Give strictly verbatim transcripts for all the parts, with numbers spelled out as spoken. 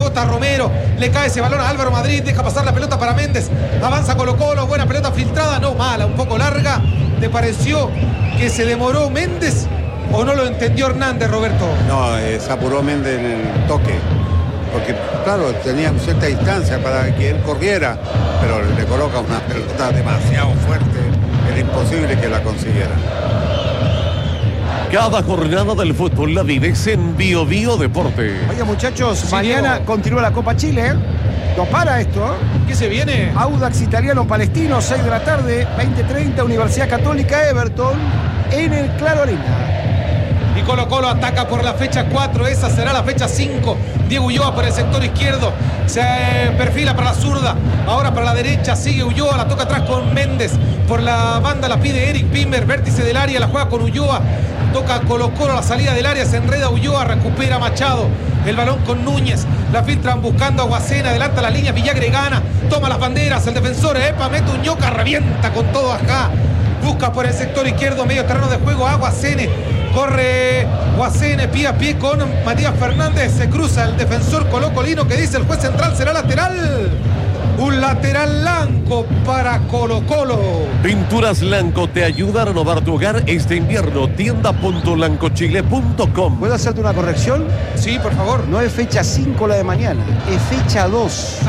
rebota Romero, le cae ese balón a Álvaro Madrid, deja pasar la pelota para Méndez, avanza Colo-Colo, buena pelota filtrada, no mala, un poco larga. ¿Te pareció que se demoró Méndez o no lo entendió Hernández, Roberto? No, eh, se apuró Méndez en el toque, porque claro, tenía cierta distancia para que él corriera, pero le coloca una pelota demasiado fuerte, era imposible que la consiguiera. Cada jornada del fútbol la vives en Bio Bio Deporte. Oye, muchachos, Sí, mañana Diego. continúa la Copa Chile. No para esto, ¿eh? ¿Qué se viene? Audax Italiano Palestino, seis de la tarde, veinte treinta, Universidad Católica Everton, en el Claro Arena. Y Colo-Colo ataca por la fecha cuatro, esa será la fecha cinco. Diego Ulloa por el sector izquierdo, se eh, perfila para la zurda, ahora para la derecha, sigue Ulloa, la toca atrás con Méndez. Por la banda la pide Eric Pimber, vértice del área, la juega con Ulloa. Toca Colo-Colo a la salida del área, se enreda Ulloa, recupera Machado. El balón con Núñez, la filtran buscando a Guacena, adelanta la línea, Villagre gana, toma las banderas, el defensor, epa, mete un ñoca, revienta con todo acá. Busca por el sector izquierdo, medio terreno de juego a Guacene. Corre Guacene pie a pie con Matías Fernández. Se cruza el defensor colocolino que dice el juez central será lateral. Un lateral Lanco para Colo-Colo. Pinturas Lanco te ayuda a renovar tu hogar este invierno. tienda punto lanco chile punto com. ¿Puedo hacerte una corrección? Sí, por favor. No es fecha cinco la de mañana, es fecha dos.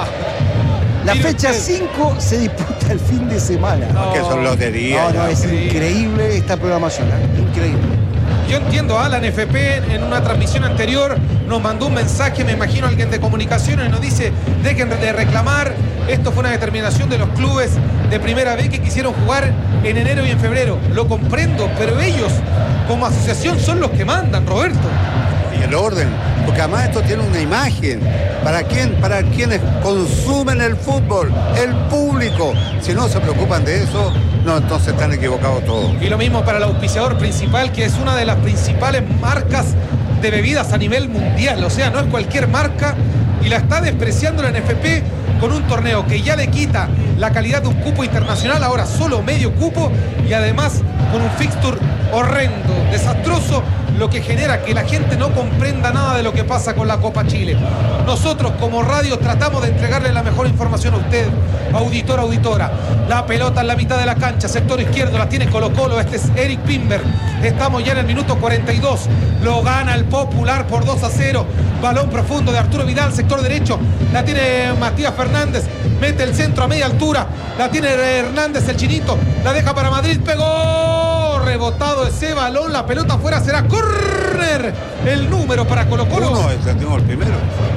La Mire fecha usted. cinco se disputa el fin de semana. No. Que son loterías. No, no, ya. es increíble. increíble esta programación, ¿eh? Increíble. Yo entiendo, Alan F P en una transmisión anterior nos mandó un mensaje, me imagino alguien de comunicaciones, nos dice, dejen de reclamar, esto fue una determinación de los clubes de primera vez que quisieron jugar en enero y en febrero. Lo comprendo, pero ellos como asociación son los que mandan, Roberto. Y el orden, porque además esto tiene una imagen. ¿Para quién? Para quienes consumen el fútbol, el público. Si no se preocupan de eso, no, entonces están equivocados todos. Y lo mismo para el auspiciador principal, que es una de las principales marcas de bebidas a nivel mundial. O sea, no es cualquier marca y la está despreciando la N F P con un torneo que ya le quita la calidad de un cupo internacional, ahora solo medio cupo y además con un fixture horrendo, desastroso, lo que genera que la gente no comprenda nada de lo que pasa con la Copa Chile. Nosotros como radio tratamos de entregarle la mejor información a usted, auditor, auditora. La pelota en la mitad de la cancha, sector izquierdo, la tiene Colo-Colo, este es Eric Pimber. Estamos ya en el minuto cuarenta y dos, lo gana el Popular por dos a cero. Balón profundo de Arturo Vidal, sector derecho, la tiene Matías Fernández, mete el centro a media altura, la tiene Hernández, el chinito, la deja para Madrid, pegó, rebotado ese balón, la pelota afuera, será córner, el número para Colo-Colo. Uno, ese tengo el primero.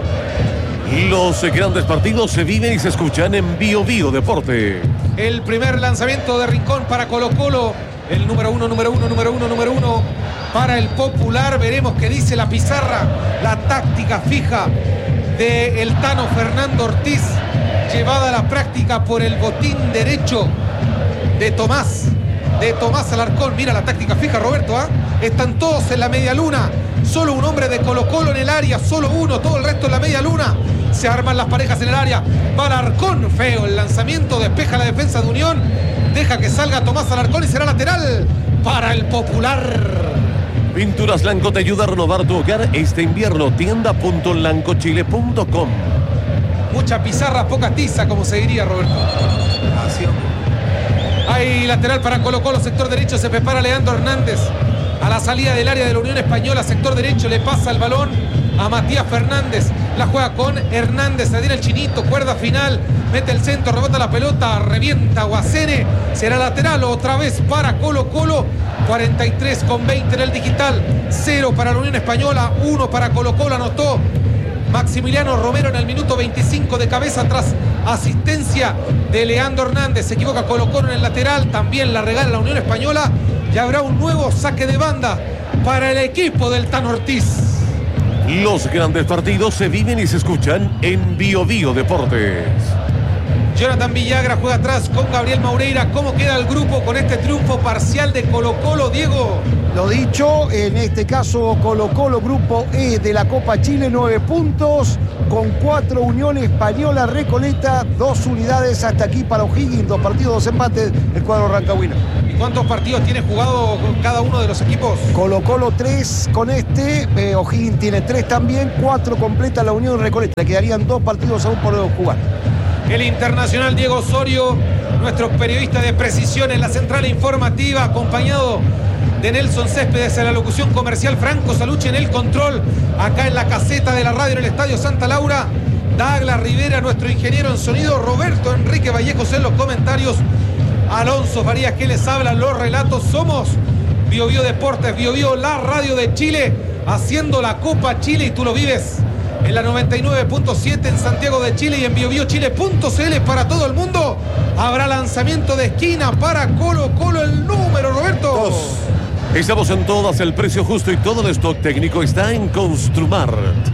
Los grandes partidos se viven y se escuchan en Bio Bio Deporte. El primer lanzamiento de Rincón para Colo-Colo, el número uno, número uno, número uno, número uno para el Popular. Veremos qué dice la pizarra, la táctica fija de el Tano Fernando Ortiz, llevada a la práctica por el botín derecho de Tomás, de Tomás Alarcón. Mira la táctica fija, Roberto, ¿ah? ¿eh? Están todos en la media luna, solo un hombre de Colo-Colo en el área, solo uno, todo el resto en la media luna. Se arman las parejas en el área, va Alarcón, feo el lanzamiento, despeja la defensa de Unión, deja que salga Tomás Alarcón y será lateral para el Popular. Pinturas Lanco te ayuda a renovar tu hogar este invierno. tienda punto lanco chile punto com. Mucha pizarra, poca tiza, como se diría, Roberto. Así. Hay lateral para Colo-Colo, sector derecho, se prepara Leandro Hernández. A la salida del área de la Unión Española, sector derecho, le pasa el balón a Matías Fernández. La juega con Hernández, se tiene el chinito, cuerda final, mete el centro, rebota la pelota, revienta Guacene. Será lateral otra vez para Colo-Colo. cuarenta y tres con veinte en el digital. cero para la Unión Española, uno para Colo-Colo, anotó Maximiliano Romero en el minuto veinticinco de cabeza tras asistencia de Leandro Hernández. Se equivoca Colo-Colo en el lateral, también la regala la Unión Española. Y habrá un nuevo saque de banda para el equipo del Tano Ortiz. Los grandes partidos se viven y se escuchan en Bio Bio Deportes. Jonathan Villagra juega atrás con Gabriel Maureira. ¿Cómo queda el grupo con este triunfo parcial de Colo-Colo, Diego? Lo dicho, en este caso Colo-Colo, grupo E de la Copa Chile, nueve puntos, con cuatro Unión Española, Recoleta, dos unidades hasta aquí para O'Higgins, dos partidos, dos empates, el cuadro rancagüino. ¿Cuántos partidos tiene jugado cada uno de los equipos? Colo Colo tres con este, eh, O'Higgins tiene tres también, cuatro completa la Unión Recoleta. Le quedarían dos partidos aún por jugar. El internacional Diego Osorio, nuestro periodista de precisión en la central informativa, acompañado de Nelson Céspedes en la locución comercial, Franco Salucci en el control, acá en la caseta de la radio en el Estadio Santa Laura, Douglas Rivera, nuestro ingeniero en sonido, Roberto Enrique Vallejos en los comentarios, Alonso Farías que les habla, los relatos. Somos Bio Bio Deportes, Bio Bio, la radio de Chile, haciendo la Copa Chile, y tú lo vives en la noventa y nueve punto siete en Santiago de Chile y en bio bio chile punto c l para todo el mundo. Habrá lanzamiento de esquina para Colo Colo, el número, Roberto. Dos. Estamos en todas, el precio justo y todo el stock técnico está en Construmart.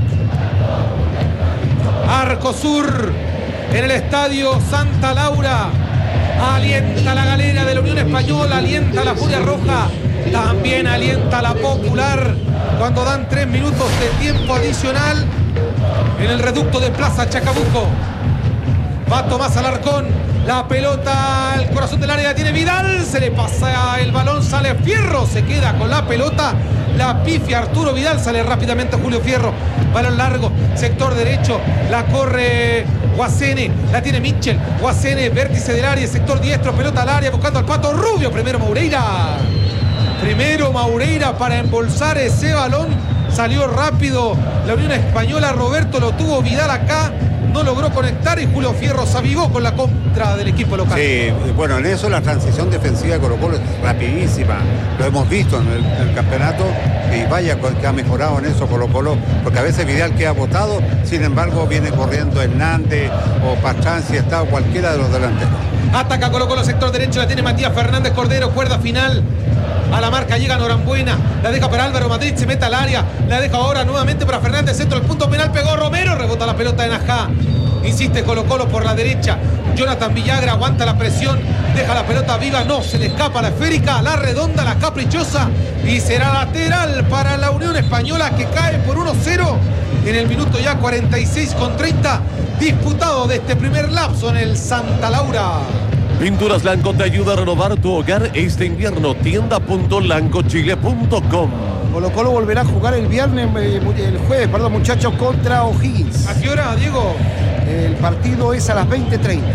Arcosur en el Estadio Santa Laura. Alienta la galera de la Unión Española, alienta la Furia Roja, también alienta la Popular cuando dan tres minutos de tiempo adicional en el reducto de Plaza Chacabuco. Va Tomás Alarcón, la pelota al corazón del área, tiene Vidal, se le pasa el balón, sale Fierro, se queda con la pelota, la pifia Arturo Vidal, sale rápidamente Julio Fierro, balón largo, sector derecho, la corre Guasene, la tiene Mitchell, Guasene, vértice del área, sector diestro, pelota al área, buscando al Pato Rubio, primero Moureira, primero Moureira para embolsar ese balón, salió rápido la Unión Española, Roberto, lo tuvo Vidal acá, no logró conectar y Julio Fierro se avivó con la contra del equipo local. Sí, bueno, en eso la transición defensiva de Colo Colo es rapidísima, lo hemos visto en el, en el campeonato, y vaya que ha mejorado en eso Colo Colo, porque a veces Vidal queda botado, sin embargo viene corriendo Hernández o Pastrán, si está cualquiera de los delanteros. Ataca Colo Colo, sector derecho, la tiene Matías Fernández Cordero, cuerda final. A la marca llega Norambuena, la deja para Álvaro Madrid, se mete al área, la deja ahora nuevamente para Fernández, centro del punto penal, pegó Romero, rebota la pelota en Ajá, insiste Colo Colo por la derecha, Jonathan Villagra aguanta la presión, deja la pelota viva, no, se le escapa la esférica, la redonda, la caprichosa, y será lateral para la Unión Española que cae por uno cero en el minuto ya cuarenta y seis con treinta disputado de este primer lapso en el Santa Laura. Pinturas Lanco te ayuda a renovar tu hogar este invierno. tienda punto lanco chile punto com. Colo Colo volverá a jugar el viernes, el jueves, perdón, muchachos, contra O'Higgins. ¿A qué hora, Diego? El partido es a las veinte treinta.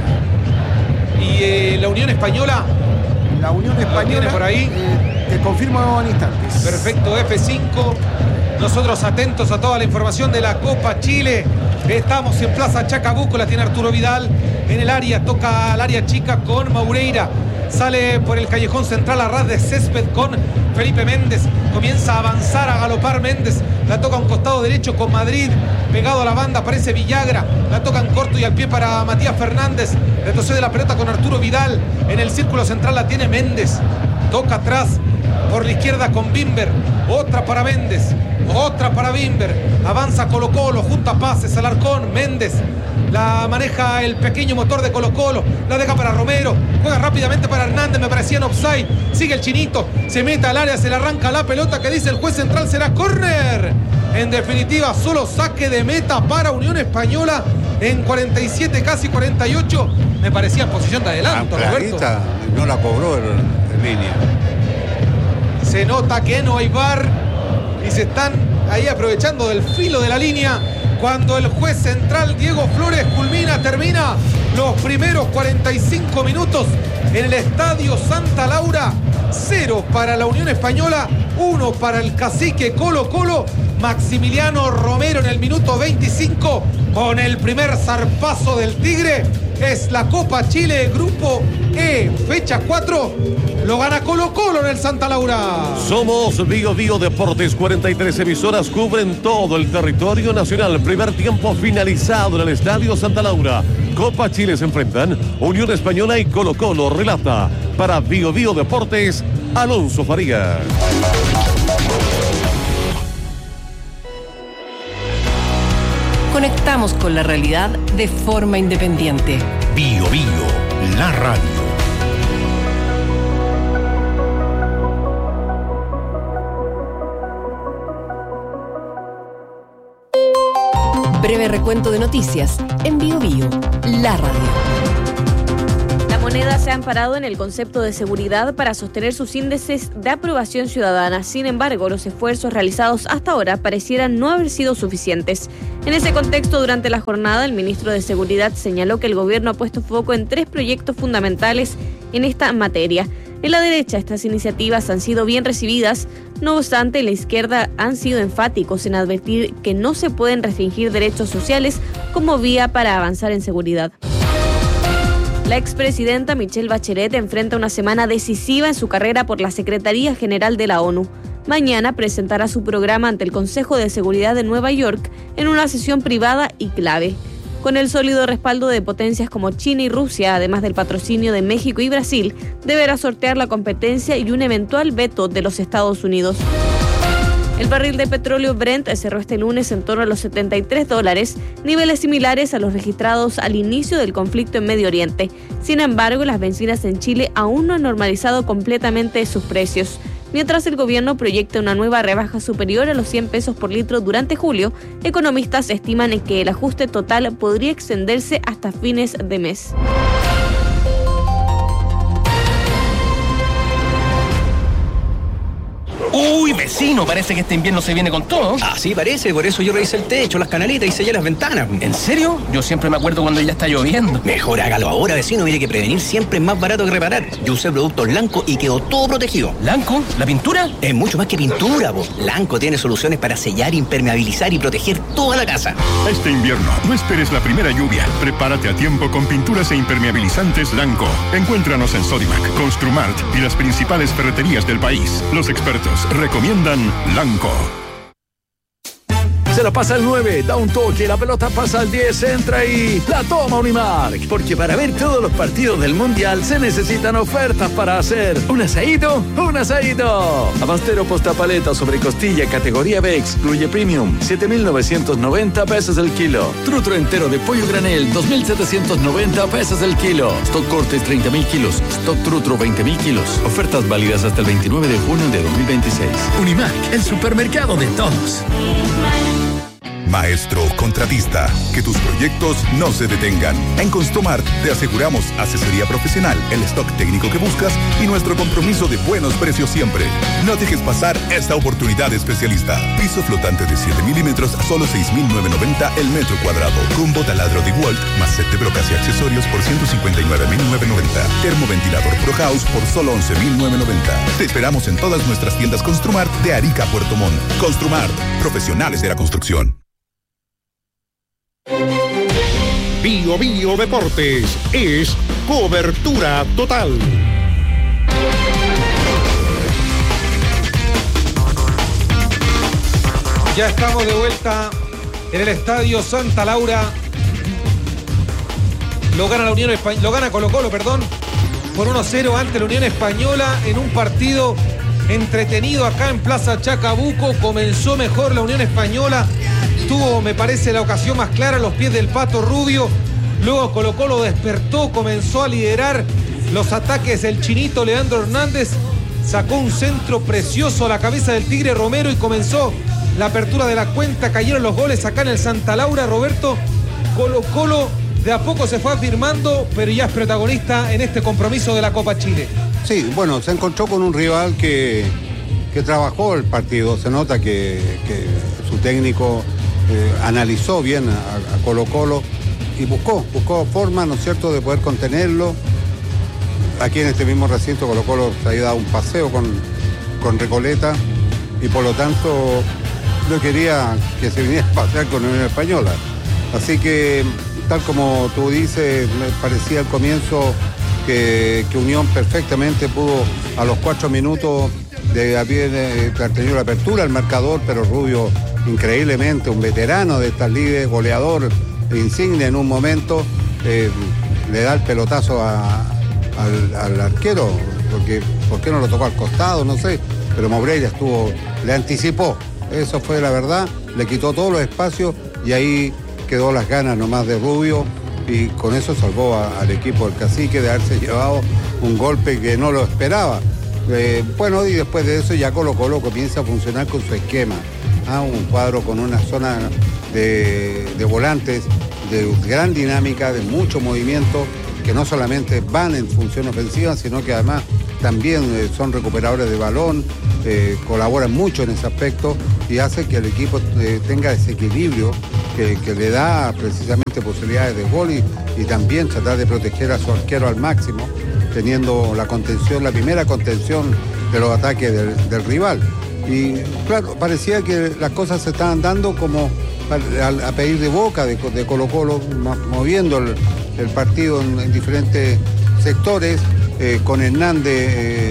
¿Y eh, la Unión Española? La Unión Española, por ahí. Eh, te confirmo en instantes. Perfecto, F cinco. Nosotros atentos a toda la información de la Copa Chile. Estamos en Plaza Chacabuco, la tiene Arturo Vidal. En el área, toca al área chica con Moureira. Sale por el callejón central a ras de césped con Felipe Méndez. Comienza a avanzar, a galopar Méndez. La toca a un costado derecho con Madrid. Pegado a la banda aparece Villagra. La toca en corto y al pie para Matías Fernández. Retrocede la pelota con Arturo Vidal. En el círculo central la tiene Méndez. Toca atrás por la izquierda con Bimber. Otra para Méndez. Otra para Bimber. Avanza Colo Colo. Junta pases Alarcón. Méndez. La maneja el pequeño motor de Colo Colo. La deja para Romero. Juega rápidamente para Hernández. Me parecía en offside. Sigue el chinito. Se mete al área. Se le arranca la pelota que dice el juez central. Será córner. En definitiva, solo saque de meta para Unión Española. En cuarenta y siete, casi cuarenta y ocho. Me parecía en posición de adelanto, Roberto. No la cobró en, en línea. Se nota que no hay V A R. Y se están ahí aprovechando del filo de la línea. Cuando el juez central Diego Flores culmina, termina los primeros cuarenta y cinco minutos en el Estadio Santa Laura. Cero para la Unión Española, uno para el cacique Colo Colo. Maximiliano Romero en el minuto veinticinco con el primer zarpazo del Tigre. Es la Copa Chile Grupo E, fecha cuatro. Lo gana Colo Colo en el Santa Laura. Somos Bio Bio Deportes, cuarenta y tres emisoras cubren todo el territorio nacional. Primer tiempo finalizado en el Estadio Santa Laura. Copa Chile se enfrentan Unión Española y Colo Colo. Relata para Bio Bio Deportes, Alonso Farías. Conectamos con la realidad de forma independiente. Bio Bio, la radio. Breve recuento de noticias en Bio Bio, la radio. Moneda se ha amparado en el concepto de seguridad para sostener sus índices de aprobación ciudadana. Sin embargo, los esfuerzos realizados hasta ahora parecieran no haber sido suficientes. En ese contexto, durante la jornada, el ministro de Seguridad señaló que el gobierno ha puesto foco en tres proyectos fundamentales en esta materia. En la derecha, estas iniciativas han sido bien recibidas. No obstante, en la izquierda han sido enfáticos en advertir que no se pueden restringir derechos sociales como vía para avanzar en seguridad. La expresidenta Michelle Bachelet enfrenta una semana decisiva en su carrera por la Secretaría General de la ONU. Mañana presentará su programa ante el Consejo de Seguridad de Nueva York en una sesión privada y clave. Con el sólido respaldo de potencias como China y Rusia, además del patrocinio de México y Brasil, deberá sortear la competencia y un eventual veto de los Estados Unidos. El barril de petróleo Brent cerró este lunes en torno a los setenta y tres dólares, niveles similares a los registrados al inicio del conflicto en Medio Oriente. Sin embargo, las bencinas en Chile aún no han normalizado completamente sus precios. Mientras el gobierno proyecta una nueva rebaja superior a los cien pesos por litro durante julio, economistas estiman que el ajuste total podría extenderse hasta fines de mes. Uy, vecino, parece que este invierno se viene con todo. Así parece, por eso yo revisé el techo, las canaletas y sellé las ventanas. ¿En serio? Yo siempre me acuerdo cuando ya está lloviendo. Mejor hágalo ahora, vecino. Mire que prevenir siempre es más barato que reparar. Yo usé productos Lanco y quedó todo protegido. ¿Lanco? ¿La pintura? Es mucho más que pintura, po. Lanco tiene soluciones para sellar, impermeabilizar y proteger toda la casa. Este invierno, no esperes la primera lluvia. Prepárate a tiempo con pinturas e impermeabilizantes Lanco. Encuéntranos en Sodimac, Construmart y las principales ferreterías del país. Los expertos recomiendan Lanco. Se la pasa el nueve, da un toque, la pelota pasa al diez, entra y la toma Unimark. Porque para ver todos los partidos del Mundial se necesitan ofertas para hacer un asadito, un asadito. Abastero postapaleta sobre costilla categoría B excluye premium, siete mil novecientos noventa pesos el kilo. Trutro entero de pollo granel, dos mil setecientos noventa pesos el kilo. Stock cortes treinta mil kilos, stock trutro veinte mil kilos. Ofertas válidas hasta el veintinueve de junio de dos mil veintiséis. Unimark, el supermercado de todos. Maestro contratista, que tus proyectos no se detengan. En Construmart te aseguramos asesoría profesional, el stock técnico que buscas y nuestro compromiso de buenos precios siempre. No dejes pasar esta oportunidad especialista. Piso flotante de siete milímetros a solo seis mil novecientos noventa el metro cuadrado. Combo taladro de Walt más set de brocas y accesorios por ciento cincuenta y nueve mil novecientos noventa. Termoventilador Pro House por solo once mil novecientos noventa. Te esperamos en todas nuestras tiendas Construmart de Arica a Puerto Montt. Construmart, profesionales de la construcción. Bio Bio Deportes es cobertura total. Ya estamos de vuelta en el Estadio Santa Laura. Lo gana la Unión Española, lo gana Colo Colo, perdón, por uno cero ante la Unión Española en un partido entretenido acá en Plaza Chacabuco. Comenzó mejor la Unión Española. Tuvo, me parece, la ocasión más clara a los pies del Pato Rubio. Luego Colo Colo despertó, comenzó a liderar los ataques del chinito Leandro Hernández. Sacó un centro precioso a la cabeza del Tigre Romero y comenzó la apertura de la cuenta. Cayeron los goles acá en el Santa Laura. Roberto, Colo Colo de a poco se fue afirmando, pero ya es protagonista en este compromiso de la Copa Chile. Sí, bueno, se encontró con un rival que, que trabajó el partido. Se nota que, que su técnico eh, analizó bien a, a Colo Colo y buscó, buscó forma, ¿no es cierto?, de poder contenerlo. Aquí en este mismo recinto Colo Colo se había dado un paseo con, con Recoleta y por lo tanto no quería que se viniera a pasear con la Unión Española. Así que, tal como tú dices, me parecía al comienzo que, que Unión perfectamente pudo a los cuatro minutos de haber eh, tenido la apertura el marcador, pero Rubio increíblemente, un veterano de estas ligas, goleador insigne en un momento, eh, le da el pelotazo a, al, al arquero, porque ¿por qué no lo tocó al costado? No sé, pero Moreira estuvo, le anticipó, eso fue la verdad, le quitó todos los espacios y ahí quedó las ganas nomás de Rubio y con eso salvó a, al equipo del Cacique de haberse llevado un golpe que no lo esperaba. Eh, bueno, y después de eso ya Colo Colo comienza a funcionar con su esquema, ¿ah? Un cuadro con una zona de, de volantes de gran dinámica, de mucho movimiento, que no solamente van en función ofensiva, sino que además también eh, son recuperadores de balón, eh, colaboran mucho en ese aspecto y hace que el equipo eh, tenga ese equilibrio que, que le da precisamente posibilidades de gol y, y también tratar de proteger a su arquero al máximo, teniendo la contención, la primera contención de los ataques del, del rival. Y claro, parecía que las cosas se estaban dando como a, a pedir de boca de, de Colo-Colo, moviendo el, el partido en, en diferentes sectores, eh, con Hernández eh,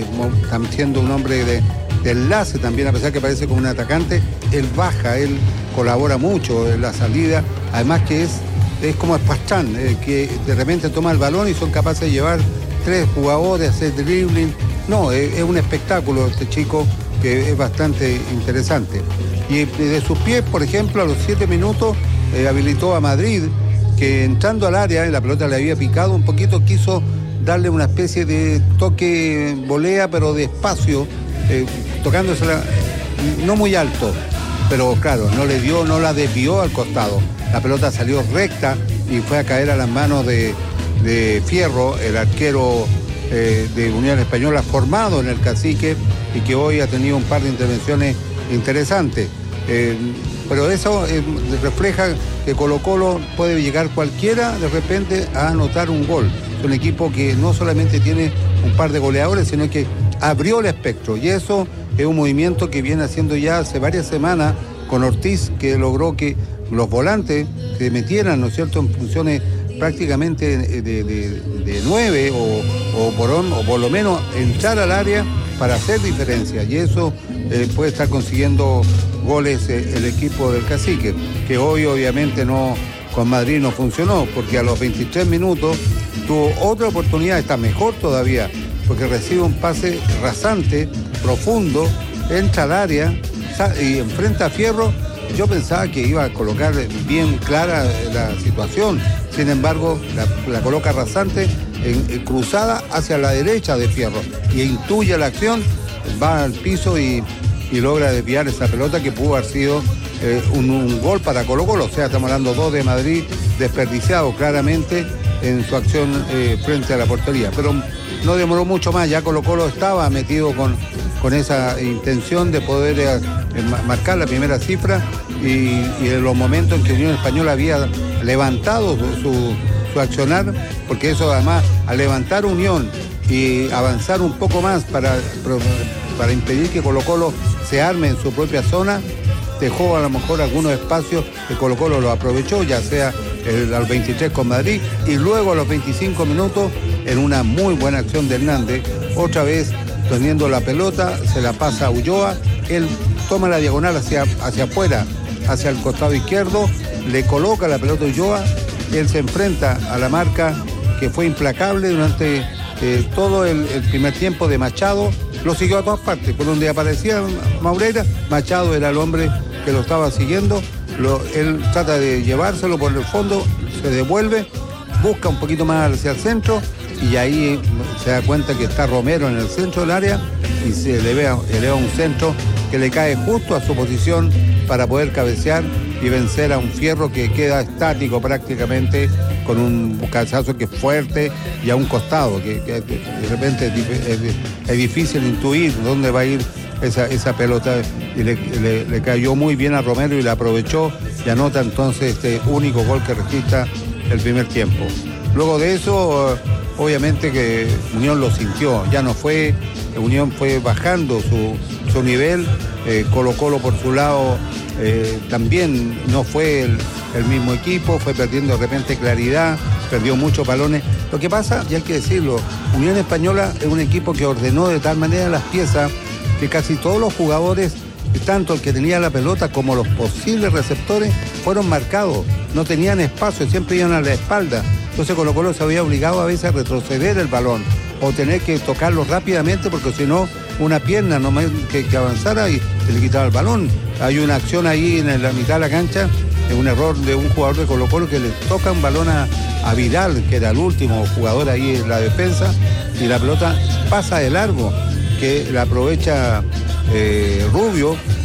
eh, siendo un hombre de, de enlace también, a pesar que parece como un atacante, él baja, él colabora mucho en la salida, además que es, es como Espachán, eh, que de repente toma el balón y son capaces de llevar tres jugadores, hacer dribbling. No, es, es un espectáculo este chico que es bastante interesante. Y de sus pies, por ejemplo, a los siete minutos eh, habilitó a Madrid, que entrando al área, la pelota le había picado un poquito, quiso darle una especie de toque volea, pero despacio, eh, tocándosela no muy alto, pero claro, no le dio, no la desvió al costado. La pelota salió recta y fue a caer a las manos de, de Fierro, el arquero eh, de Unión Española formado en el Cacique y que hoy ha tenido un par de intervenciones interesantes. Eh, pero eso eh, refleja que Colo-Colo puede llegar cualquiera de repente a anotar un gol. Es un equipo que no solamente tiene un par de goleadores, sino que abrió el espectro. Y eso es un movimiento que viene haciendo ya hace varias semanas con Ortiz, que logró que los volantes se metieran, ¿no es cierto?, en funciones prácticamente de, de, de, de nueve o, o, por, o por lo menos entrar al área para hacer diferencia. Y eso eh, puede estar consiguiendo goles eh, el equipo del Cacique, que hoy obviamente no con Madrid no funcionó, porque a los veintitrés minutos tuvo otra oportunidad, está mejor todavía, porque recibe un pase rasante, profundo, entra al área y enfrenta a Fierro. Yo pensaba que iba a colocar bien clara la situación, sin embargo la, la coloca rasante en, en cruzada hacia la derecha de Fierro y intuye la acción, va al piso y, y logra desviar esa pelota que pudo haber sido eh, un, un gol para Colo-Colo. O sea, estamos hablando dos de Madrid desperdiciado claramente en su acción eh, frente a la portería, pero no demoró mucho más, ya Colo-Colo estaba metido con, con esa intención de poder eh, marcar la primera cifra y, y en los momentos en que Unión Española había levantado su, su, su accionar, porque eso además al levantar Unión y avanzar un poco más para, para impedir que Colo-Colo se arme en su propia zona, dejó a lo mejor algunos espacios que Colo-Colo lo aprovechó, ya sea el, al veintitrés con Madrid y luego a los veinticinco minutos en una muy buena acción de Hernández, otra vez teniendo la pelota, se la pasa a Ulloa, él toma la diagonal hacia, hacia afuera, hacia el costado izquierdo, le coloca la pelota a Ulloa, él se enfrenta a la marca que fue implacable durante eh, todo el, el primer tiempo de Machado, lo siguió a todas partes, por donde aparecía Maureira, Machado era el hombre que lo estaba siguiendo, lo, él trata de llevárselo por el fondo, se devuelve, busca un poquito más hacia el centro y ahí se da cuenta que está Romero en el centro del área y se eleva, eleva un centro que le cae justo a su posición para poder cabecear y vencer a un Fierro que queda estático prácticamente con un cabezazo que es fuerte y a un costado, que, que de repente es, es, es difícil intuir dónde va a ir esa, esa pelota y le, le, le cayó muy bien a Romero y la aprovechó y anota entonces este único gol que registra el primer tiempo. Luego de eso, obviamente que Unión lo sintió, ya no fue, Unión fue bajando su, su nivel, eh, Colo-Colo por su lado eh, también no fue el, el mismo equipo, fue perdiendo de repente claridad, perdió muchos balones. Lo que pasa, y hay que decirlo, Unión Española es un equipo que ordenó de tal manera las piezas que casi todos los jugadores, tanto el que tenía la pelota como los posibles receptores, fueron marcados, no tenían espacio, siempre iban a la espalda. Entonces Colo-Colo se había obligado a veces a retroceder el balón o tener que tocarlo rápidamente porque si no, una pierna no que, que avanzara y se le quitaba el balón. Hay una acción ahí en la mitad de la cancha, un error de un jugador de Colo-Colo que le toca un balón a, a Vidal, que era el último jugador ahí en la defensa, y la pelota pasa de largo, que la aprovecha eh, Rubio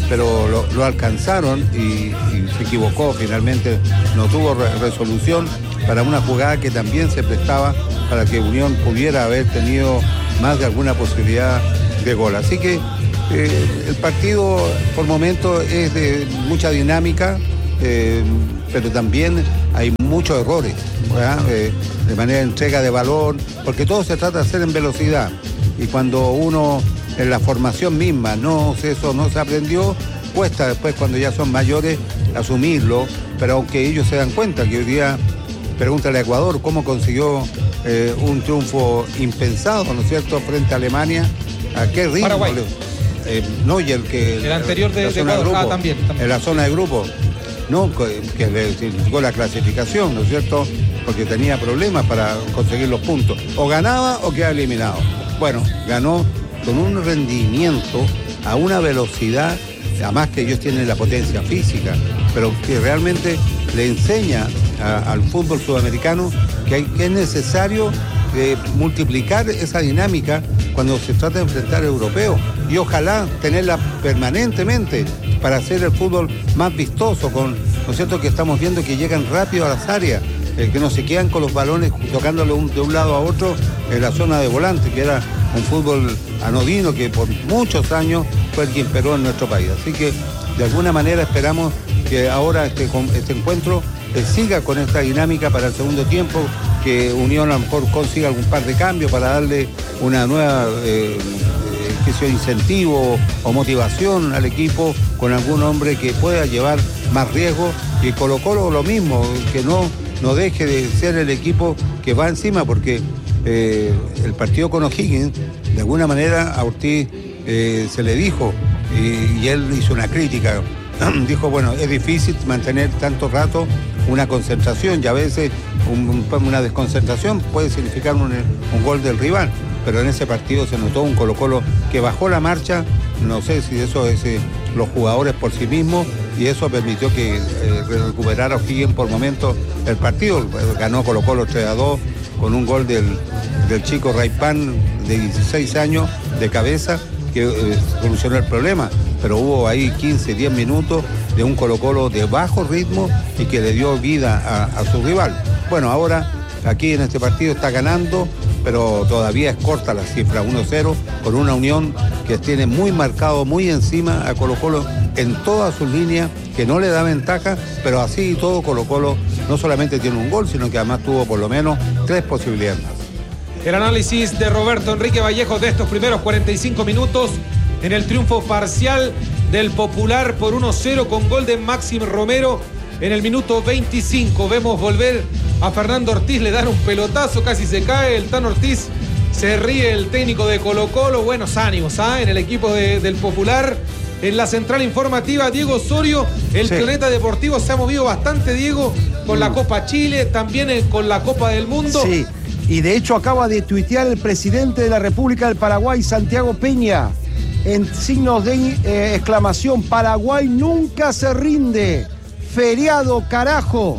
pero lo, lo alcanzaron y, y se equivocó finalmente, no tuvo re- resolución para una jugada que también se prestaba para que Unión pudiera haber tenido más de alguna posibilidad de gol. Así que eh, el partido por momentos es de mucha dinámica, eh, pero también hay muchos errores, eh, de manera de entrega de balón, porque todo se trata de hacer en velocidad. Y cuando uno en la formación misma no eso no se aprendió, cuesta después cuando ya son mayores asumirlo, pero aunque ellos se dan cuenta que hoy día, pregúntale a Ecuador cómo consiguió eh, un triunfo impensado, ¿no es cierto?, frente a Alemania, a qué ritmo. Paraguay. Eh, no, y el que... El anterior de, la de zona Ecuador, grupo, ah, también, también. En la zona de grupo, no, que le significó la clasificación, ¿no es cierto?, porque tenía problemas para conseguir los puntos. O ganaba o quedaba eliminado. Bueno, ganó con un rendimiento a una velocidad, además que ellos tienen la potencia física, pero que realmente le enseña a, al fútbol sudamericano que, hay, que es necesario eh, multiplicar esa dinámica cuando se trata de enfrentar a europeos y ojalá tenerla permanentemente para hacer el fútbol más vistoso, con, ¿no es cierto?, que estamos viendo que llegan rápido a las áreas, eh, que no se quedan con los balones tocándole un, de un lado a otro en la zona de volante, que era un fútbol anodino que por muchos años fue el que imperó en nuestro país. Así que de alguna manera esperamos que ahora este, este encuentro eh, siga con esta dinámica para el segundo tiempo, que Unión a lo mejor consiga algún par de cambios para darle una nueva eh, eh, que sea incentivo o motivación al equipo con algún hombre que pueda llevar más riesgo, y Colo Colo lo mismo, que no, no deje de ser el equipo que va encima, porque Eh, el partido con O'Higgins, de alguna manera a Ortiz eh, se le dijo, y, y él hizo una crítica, dijo, bueno, es difícil mantener tanto rato una concentración, y a veces un, un, una desconcentración puede significar un, un gol del rival, pero en ese partido se notó un Colo Colo que bajó la marcha, no sé si eso es eh, los jugadores por sí mismos, y eso permitió que eh, recuperara O'Higgins por momentos el partido. Ganó Colo Colo tres a dos con un gol del, del chico Raipán de dieciséis años de cabeza, que eh, solucionó el problema, pero hubo ahí quince, diez minutos de un Colo Colo de bajo ritmo y que le dio vida a, a su rival. Bueno, ahora aquí en este partido está ganando, pero todavía es corta la cifra, uno cero, con una Unión que tiene muy marcado, muy encima a Colo Colo en todas sus líneas, que no le da ventaja, pero así y todo Colo Colo no solamente tiene un gol, sino que además tuvo por lo menos tres posibilidades más. El análisis de Roberto Enrique Vallejo de estos primeros cuarenta y cinco minutos en el triunfo parcial del Popular por uno cero con gol de Máxim Romero en el minuto veinticinco. Vemos volver a Fernando Ortiz, le dan un pelotazo, casi se cae el Tan Ortiz, se ríe el técnico de Colo Colo. Buenos ánimos ¿ah? en el equipo de, del Popular. En la central informativa, Diego Osorio, el sí. Planeta Deportivo se ha movido bastante, Diego, con mm. la Copa Chile, también con la Copa del Mundo. Sí, y de hecho acaba de tuitear el presidente de la República del Paraguay, Santiago Peña, en signos de eh, exclamación: Paraguay nunca se rinde, feriado carajo.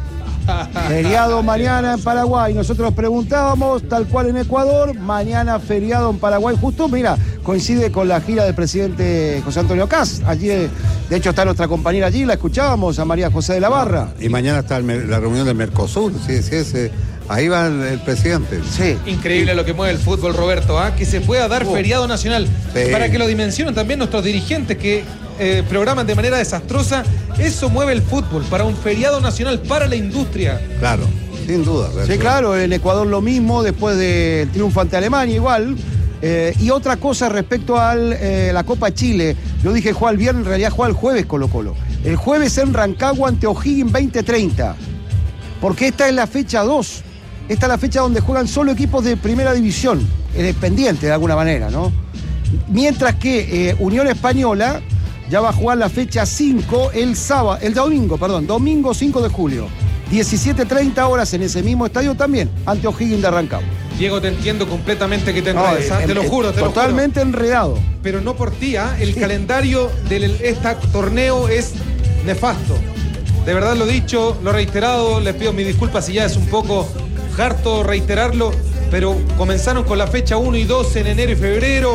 Feriado mañana en Paraguay. Nosotros preguntábamos, tal cual en Ecuador, mañana feriado en Paraguay. Justo, mira, coincide con la gira del presidente José Antonio Kast. Allí, de hecho, está nuestra compañera allí, la escuchábamos, a María José de la Barra. Y mañana está el, la reunión del Mercosur, sí, sí, sí. Ahí va el, el presidente. Sí. Increíble lo que mueve el fútbol, Roberto, ¿eh? Que se pueda dar oh. feriado nacional. Sí. Para que lo dimensionen también nuestros dirigentes que eh, programan de manera desastrosa. Eso mueve el fútbol, para un feriado nacional, para la industria. Claro, sin duda. Sí, verdad. Claro, en Ecuador lo mismo, después del triunfo ante Alemania igual. Eh, y otra cosa respecto a eh, la Copa Chile, yo dije juega el viernes, en realidad juega el jueves Colo Colo. El jueves en Rancagua ante O'Higgins veinte treinta. Porque esta es la fecha dos. Esta es la fecha donde juegan solo equipos de primera división, el pendiente de alguna manera, ¿no? Mientras que eh, Unión Española ya va a jugar la fecha cinco el sábado, el domingo, perdón, domingo cinco de julio. diecisiete treinta horas en ese mismo estadio también, ante O'Higgins de Rancagua. Diego, te entiendo completamente que te enredes, no, eh, te lo juro, te totalmente lo juro. enredado. Pero no por ti, ¿eh? El sí. calendario de este torneo es nefasto. De verdad lo dicho, lo reiterado, les pido mis disculpas si ya es un poco harto reiterarlo, pero comenzaron con la fecha uno y dos en enero y febrero,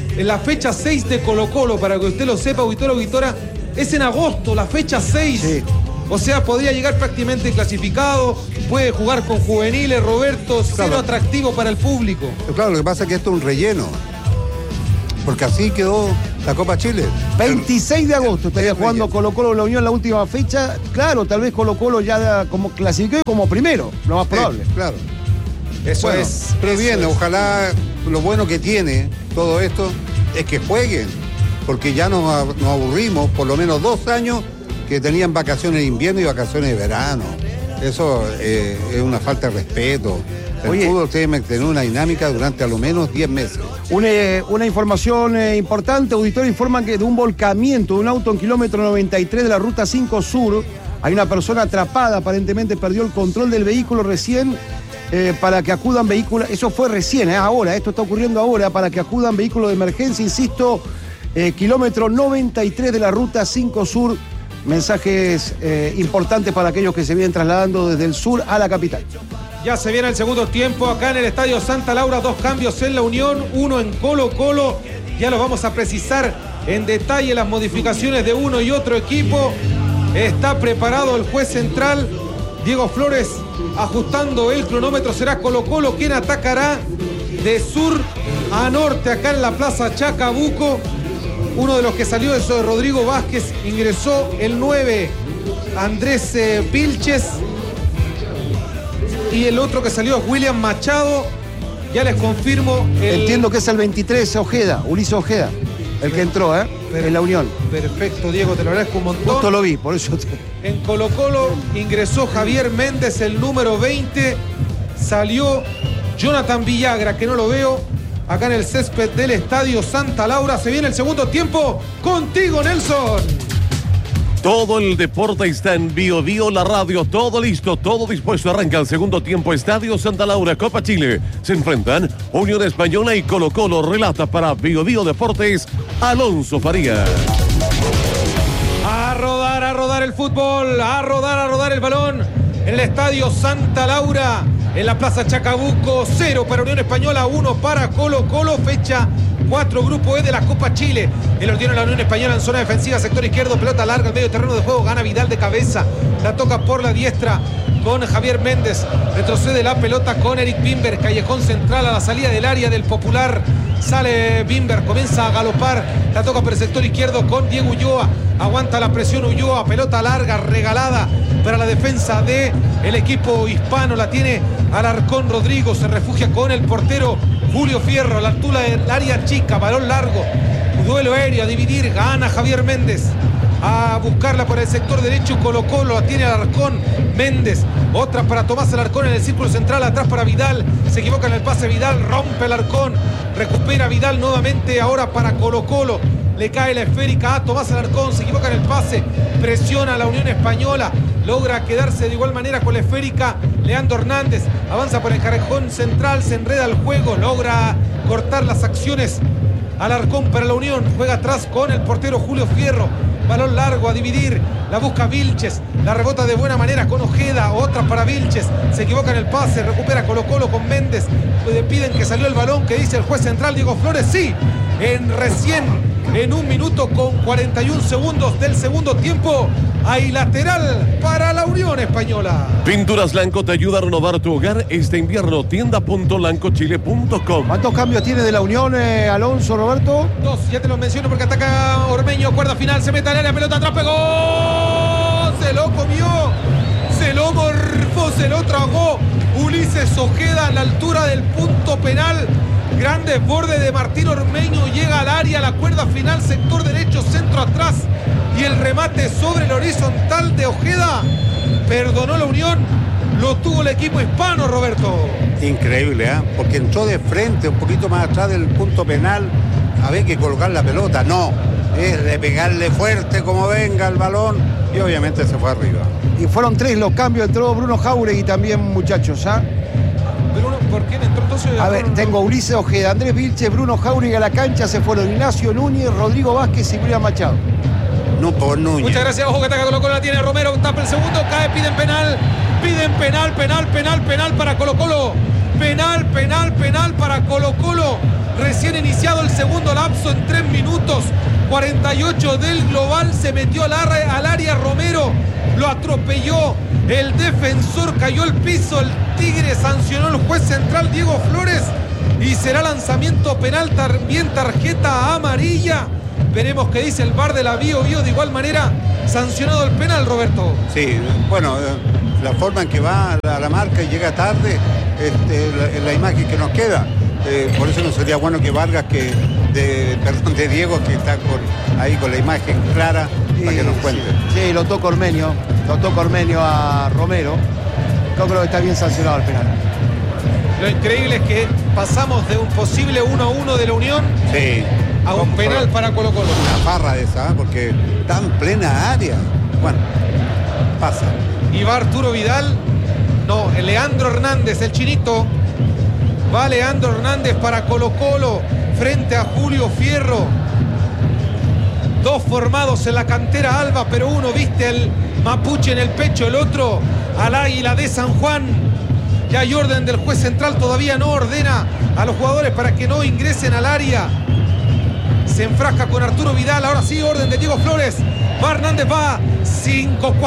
en la fecha seis de Colo-Colo, para que usted lo sepa, auditor, auditora, es en agosto, la fecha seis. Sí. O sea, podría llegar prácticamente clasificado, puede jugar con juveniles, Roberto, cero claro. atractivo para el público. Claro, lo que pasa es que esto es un relleno, porque así quedó la Copa Chile. veintiséis de agosto estaría jugando Colo-Colo la Unión en la última fecha. Claro, tal vez Colo-Colo ya como clasificó como primero, lo más probable. Sí, claro. Eso bueno, es. Pero eso bien, es. ojalá lo bueno que tiene todo esto es que jueguen, porque ya nos, nos aburrimos por lo menos dos años que tenían vacaciones de invierno y vacaciones de verano. Eso eh, es una falta de respeto. El Oye, fútbol tiene que tener una dinámica durante a lo menos diez meses. Una, una información eh, importante, auditores informan que de un volcamiento de un auto en kilómetro noventa y tres de la ruta cinco Sur, hay una persona atrapada, aparentemente perdió el control del vehículo recién, eh, para que acudan vehículos, eso fue recién, eh, ahora, esto está ocurriendo ahora, para que acudan vehículos de emergencia, insisto, eh, kilómetro noventa y tres de la ruta cinco Sur. Mensajes eh, importantes para aquellos que se vienen trasladando desde el sur a la capital. Ya se viene el segundo tiempo acá en el Estadio Santa Laura, dos cambios en la Unión, uno en Colo-Colo, ya los vamos a precisar en detalle las modificaciones de uno y otro equipo. Está preparado el juez central, Diego Flores, ajustando el cronómetro, será Colo-Colo quien atacará de sur a norte acá en la Plaza Chacabuco. Uno de los que salió eso de Rodrigo Vázquez, ingresó el nueve, Andrés eh, Vilches. Y el otro que salió es William Machado. Ya les confirmo. El... Entiendo que es el veintitrés, Ojeda, Ulises Ojeda, el que entró, ¿eh? Per... en la Unión. Perfecto, Diego, te lo agradezco un montón. Justo lo vi, por eso. Te... En Colo-Colo ingresó Javier Méndez, el número veinte. Salió Jonathan Villagra, que no lo veo. Acá en el césped del Estadio Santa Laura. Se viene el segundo tiempo. Contigo, Nelson. Todo el deporte está en Bio Bio, la radio, todo listo, todo dispuesto. Arranca el segundo tiempo. Estadio Santa Laura, Copa Chile. Se enfrentan Unión Española y Colo-Colo. Relata para Bio Bio Deportes, Alonso Farías. A rodar, a rodar el fútbol. A rodar, a rodar el balón. En el Estadio Santa Laura. En la Plaza Chacabuco, cero para Unión Española, uno para Colo-Colo, fecha cuatro, grupo E de la Copa Chile. El ordeno de la Unión Española en zona defensiva, sector izquierdo, pelota larga, al medio terreno de juego, gana Vidal de cabeza, la toca por la diestra con Javier Méndez, retrocede la pelota con Eric Bimber, callejón central a la salida del área del Popular, sale Bimber, comienza a galopar, la toca por el sector izquierdo con Diego Ulloa, aguanta la presión Ulloa, pelota larga, regalada para la defensa del equipo hispano, la tiene Alarcón Rodrigo, se refugia con el portero Julio Fierro, a la altura del área chica, balón largo, duelo aéreo, a dividir, gana Javier Méndez, a buscarla por el sector derecho, Colo-Colo, la tiene Alarcón, Méndez, otra para Tomás Alarcón en el círculo central, atrás para Vidal, se equivoca en el pase Vidal, rompe Alarcón, recupera Vidal nuevamente, ahora para Colo-Colo, le cae la esférica a Tomás Alarcón, se equivoca en el pase, presiona a la Unión Española, logra quedarse de igual manera con la esférica Leandro Hernández, avanza por el callejón central, se enreda el juego, logra cortar las acciones Alarcón para la Unión, juega atrás con el portero Julio Fierro, balón largo a dividir, la busca Vilches, la rebota de buena manera con Ojeda, otra para Vilches, se equivoca en el pase, recupera Colo-Colo con Méndez, le piden que salió el balón, que dice el juez central Diego Flores, sí, en recién, en un minuto con cuarenta y un segundos del segundo tiempo, hay lateral para la Unión Española. Pinturas Lanco te ayuda a renovar tu hogar este invierno, tienda punto lanco chile punto com. ¿Cuántos cambios tiene de la Unión, eh, Alonso, Roberto? Dos, ya te los menciono porque ataca Ormeño, cuerda final, se mete al área, pelota atrás, pegó, se lo comió, se lo morfó, se lo tragó Ulises Ojeda a la altura del punto penal. Gran desborde de Martín Ormeño, llega al área, la cuerda final, sector derecho, centro atrás y el remate sobre el horizontal de Ojeda. Perdonó la Unión, lo tuvo el equipo hispano, Roberto. Increíble, ¿eh? Porque entró de frente, un poquito más atrás del punto penal, había que colocar la pelota, no, es de pegarle fuerte como venga el balón y obviamente se fue arriba. Y fueron tres los cambios, entró Bruno Jauregui también, muchachos, ¿ah? ¿eh? Bruno, ¿por quién entró entonces? A ver, Bruno, tengo Ulises Ojeda, Andrés Vilches, Bruno Jauregui a la cancha, se fueron Ignacio Núñez, Rodrigo Vázquez y William Machado. No por Núñez. Muchas gracias, ojo que ataca Colo-Colo, la tiene Romero, tapa el segundo, cae, piden penal, piden penal, penal, penal, penal para Colo-Colo. Penal, penal, penal para Colo Colo. Recién iniciado el segundo lapso en tres minutos cuarenta y ocho del global. Se metió al área, al área Romero. Lo atropelló el defensor. Cayó al piso. El Tigre sancionó el juez central Diego Flores. Y será lanzamiento penal, también tarjeta amarilla. Veremos qué dice el V A R de la Bío Bío. De igual manera, sancionado el penal, Roberto. Sí, bueno, la forma en que va a la marca y llega tarde, este, la, la imagen que nos queda. Eh, por eso no sería bueno que Vargas, que de, perdón, de Diego, que está con, ahí con la imagen clara, sí, para que nos cuente. Sí, sí, lo toca Ormenio, lo toca Ormenio a Romero. Yo creo que está bien sancionado el penal. Lo increíble es que pasamos de un posible uno a uno de la Unión, sí, a un penal para Colo Colo. Una farra de esa, ¿eh? Porque está en plena área. Bueno, pasa. Y va Arturo Vidal, no, el Leandro Hernández, el chinito. Va Leandro Hernández para Colo Colo frente a Julio Fierro. Dos formados en la cantera Alba, pero uno viste el mapuche en el pecho, el otro al Águila de San Juan. Ya hay orden del juez central, todavía no ordena a los jugadores para que no ingresen al área. Se enfrasca con Arturo Vidal, ahora sí, orden de Diego Flores. Va Hernández, va cinco cuatro.